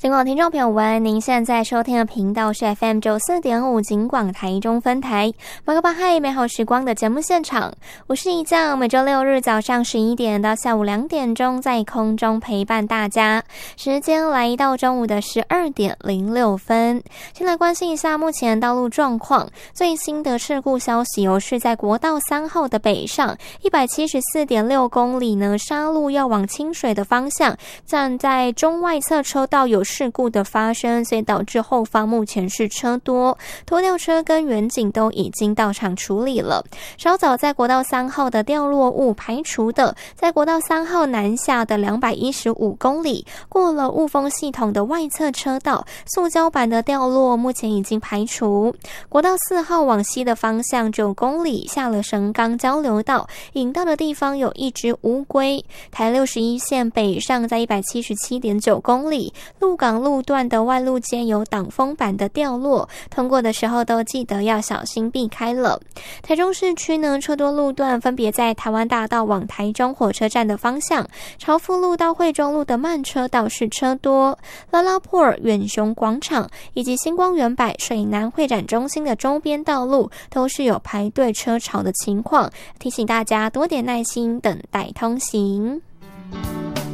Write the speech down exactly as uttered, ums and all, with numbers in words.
尽管听众朋友们，您现在收听的频道是 F M 九四点五 警广台中分台，马克巴嗨美好时光的节目现场，我是一将，每周六日早上十一点到下午两点钟在空中陪伴大家，时间来到中午的十二点零六分。先来关心一下目前道路状况，最新的事故消息哦，是在国道三号的北上一百七十四点六公里呢，沙路要往清水的方向，站在中外侧车道有事故的发生，所以导致后方目前是车多，拖吊车跟员警都已经到场处理了。稍早在国道三号的掉落物排除的，在国道三号南下的两百一十五公里，过了雾峰系统的外侧车道，塑胶板的掉落目前已经排除。国道四号往西的方向九公里，下了神冈交流道，引到的地方有一只乌龟。台六十一线北上在一百七十七点九公里，鹿港路段的外路间有挡风板的掉落，通过的时候都记得要小心避开了。台中市区呢，车多路段分别在台湾大道往台中火车站的方向，朝福路到惠中路的慢车道是车多，拉拉坡尔远雄广场以及星光园百水南会展中心的周边道路都是有排队车潮的情况，提醒大家多点耐心等待通行。